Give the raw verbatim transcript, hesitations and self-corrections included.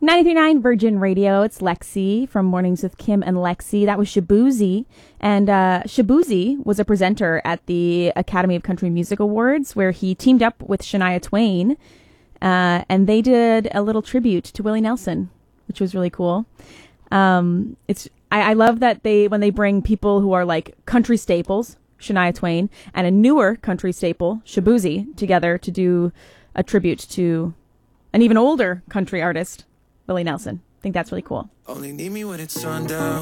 ninety-three point nine Virgin Radio. It's Lexi from Mornings with Kim and Lexi. That was Shabuzi. And uh, Shabuzi was a presenter at the Academy of Country Music Awards where he teamed up with Shania Twain. Uh, and they did a little tribute to Willie Nelson, which was really cool. Um, it's I, I love that they when they bring people who are like country staples, Shania Twain, and a newer country staple, Shabuzi, together to do a tribute to an even older country artist, Willie Nelson. I think that's really cool. Only need me when it's sundown.